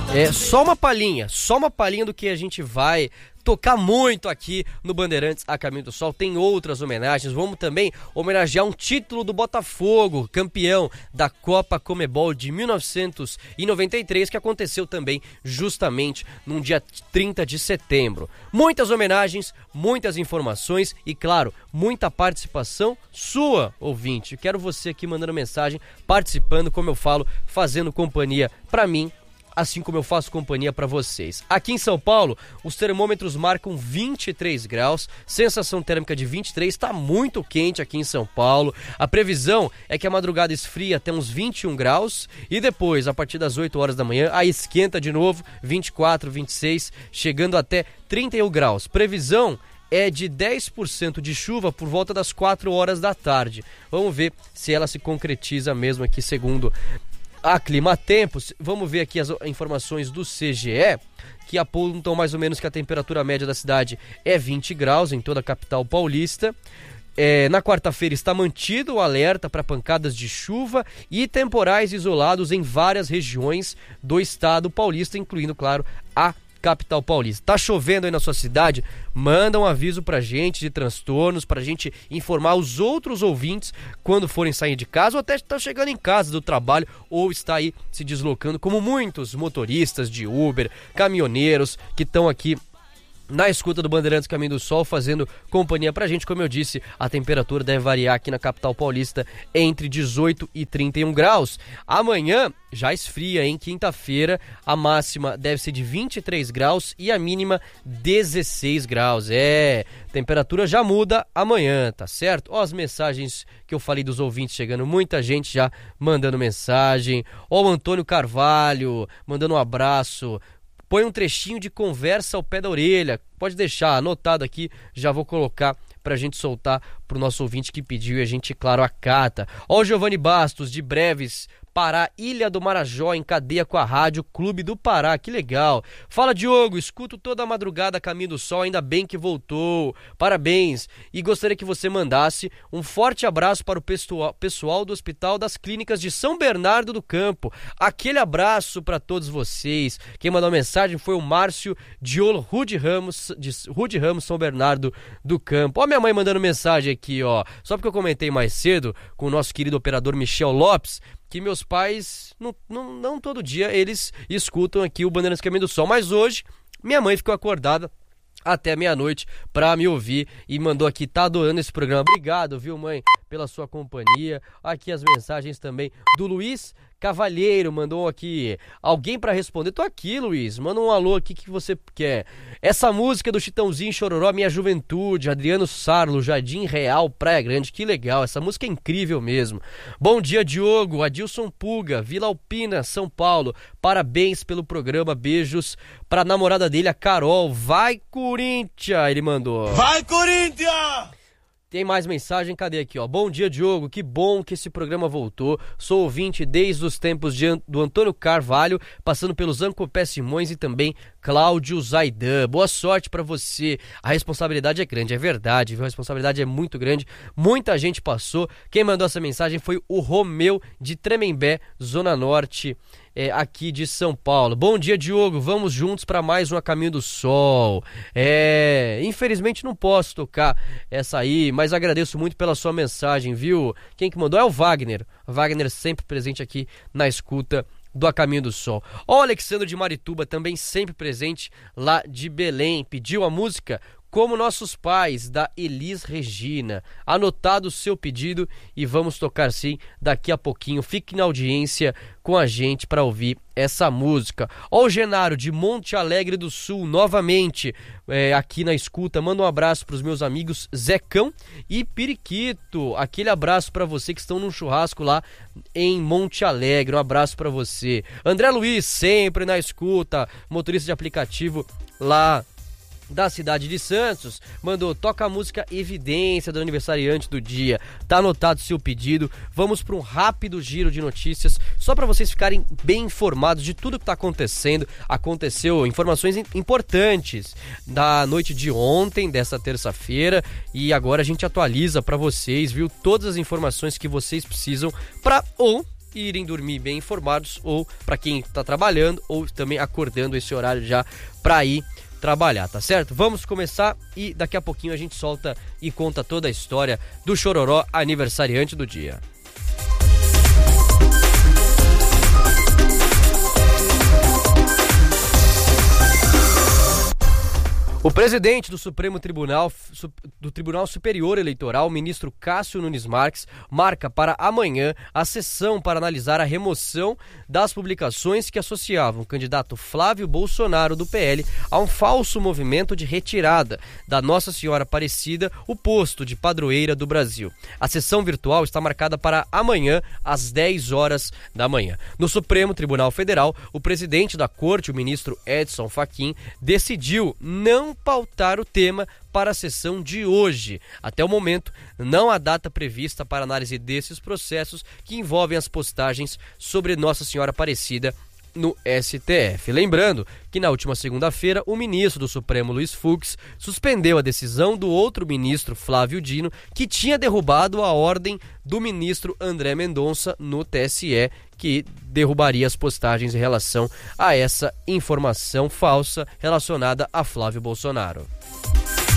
Só uma palhinha do que a gente vai tocar muito aqui no Bandeirantes a Caminho do Sol. Tem outras homenagens, vamos também homenagear um título do Botafogo, campeão da Copa Comebol de 1993, que aconteceu também justamente no dia 30 de setembro. Muitas homenagens, muitas informações e, claro, muita participação sua, ouvinte. Quero você aqui mandando mensagem, participando, como eu falo, fazendo companhia pra mim, assim como eu faço companhia para vocês. Aqui em São Paulo, os termômetros marcam 23 graus, sensação térmica de 23, está muito quente aqui em São Paulo. A previsão é que a madrugada esfria até uns 21 graus e depois, a partir das 8 horas da manhã, aí esquenta de novo, 24, 26, chegando até 31 graus. Previsão é de 10% de chuva por volta das 4 horas da tarde. Vamos ver se ela se concretiza mesmo aqui, segundo a Climatempos. Vamos ver aqui as informações do CGE, que apontam mais ou menos que a temperatura média da cidade é 20 graus em toda a capital paulista. Na quarta-feira está mantido o alerta para pancadas de chuva e temporais isolados em várias regiões do estado paulista, incluindo, claro, a capital paulista. Tá chovendo aí na sua cidade? Manda um aviso pra gente de transtornos, pra gente informar os outros ouvintes quando forem sair de casa ou até está chegando em casa do trabalho ou está aí se deslocando, como muitos motoristas de Uber, caminhoneiros que estão aqui na escuta do Bandeirantes Caminho do Sol, fazendo companhia pra gente. Como eu disse, a temperatura deve variar aqui na capital paulista entre 18 e 31 graus. Amanhã já esfria, em quinta-feira a máxima deve ser de 23 graus e a mínima 16 graus. Temperatura já muda amanhã, tá certo? Ó as mensagens que eu falei dos ouvintes chegando, muita gente já mandando mensagem. Ó o Antônio Carvalho mandando um abraço. Põe um trechinho de conversa ao pé da orelha. Pode deixar anotado aqui, já vou colocar pra gente soltar pro nosso ouvinte que pediu e a gente, claro, acata. Ó o Giovanni Bastos, de Breves, Pará, Ilha do Marajó, em cadeia com a Rádio Clube do Pará, que legal. Fala, Diogo, escuto toda a madrugada Caminho do Sol, ainda bem que voltou, parabéns. E gostaria que você mandasse um forte abraço para o pessoal do Hospital das Clínicas de São Bernardo do Campo. Aquele abraço para todos vocês. Quem mandou a mensagem foi o Márcio Diolo Rude Ramos, de Rude Ramos, São Bernardo do Campo. Ó minha mãe mandando mensagem aqui, ó, só porque eu comentei mais cedo com o nosso querido operador Michel Lopes, que meus pais, não todo dia, eles escutam aqui o Bandeirantes Caminho do Sol, mas hoje minha mãe ficou acordada até meia-noite pra me ouvir e mandou aqui, tá adorando esse programa. Obrigado, viu, mãe, pela sua companhia. Aqui as mensagens também do Luiz Cavalheiro, mandou aqui alguém pra responder. Tô aqui, Luiz, manda um alô aqui que você quer. Essa música do Chitãozinho Chororó, Minha Juventude, Adriano Sarlo, Jardim Real, Praia Grande, que legal, essa música é incrível mesmo. Bom dia, Diogo, Adilson Puga, Vila Alpina, São Paulo, parabéns pelo programa, beijos pra namorada dele, a Carol. Vai, Corinthians, ele mandou. Vai, Corinthians! Tem mais mensagem, cadê aqui, ó? Bom dia, Diogo, que bom que esse programa voltou. Sou ouvinte desde os tempos do Antônio Carvalho, passando pelos Ancopé Simões e também Cláudio Zaidan. Boa sorte pra você. A responsabilidade é grande, é verdade, viu? A responsabilidade é muito grande. Muita gente passou. Quem mandou essa mensagem foi o Romeu de Tremembé, Zona Norte, aqui de São Paulo. Bom dia, Diogo, vamos juntos para mais um A Caminho do Sol. Infelizmente não posso tocar essa aí, mas agradeço muito pela sua mensagem, viu? Quem que mandou é o Wagner. Wagner sempre presente aqui na escuta do A Caminho do Sol. Ó, o Alexandre de Marituba também sempre presente lá de Belém, pediu a música Como Nossos Pais, da Elis Regina. Anotado o seu pedido e vamos tocar sim daqui a pouquinho. Fique na audiência com a gente para ouvir essa música. Ó o Genaro de Monte Alegre do Sul, novamente aqui na escuta. Manda um abraço para os meus amigos Zecão e Periquito. Aquele abraço para você que estão num churrasco lá em Monte Alegre. Um abraço para você. André Luiz, sempre na escuta, motorista de aplicativo lá da cidade de Santos, mandou, toca a música Evidência do aniversariante do dia. Tá anotado o seu pedido. Vamos para um rápido giro de notícias, só para vocês ficarem bem informados de tudo que tá acontecendo. Aconteceu informações importantes da noite de ontem, dessa terça-feira, e agora a gente atualiza para vocês, viu? Todas as informações que vocês precisam para irem dormir bem informados, ou para quem está trabalhando, ou também acordando esse horário já para ir trabalhar, tá certo? Vamos começar e daqui a pouquinho a gente solta e conta toda a história do Chororó, aniversariante do dia. O presidente do Supremo Tribunal Superior Eleitoral, o ministro Cássio Nunes Marques, marca para amanhã a sessão para analisar a remoção das publicações que associavam o candidato Flávio Bolsonaro do PL a um falso movimento de retirada da Nossa Senhora Aparecida, o posto de padroeira do Brasil. A sessão virtual está marcada para amanhã, às 10 horas da manhã. No Supremo Tribunal Federal, o presidente da corte, o ministro Edson Fachin, decidiu não pautar o tema para a sessão de hoje. Até o momento, não há data prevista para análise desses processos que envolvem as postagens sobre Nossa Senhora Aparecida no STF. Lembrando que na última segunda-feira, o ministro do Supremo, Luiz Fux, suspendeu a decisão do outro ministro, Flávio Dino, que tinha derrubado a ordem do ministro André Mendonça no TSE, que derrubaria as postagens em relação a essa informação falsa relacionada a Flávio Bolsonaro.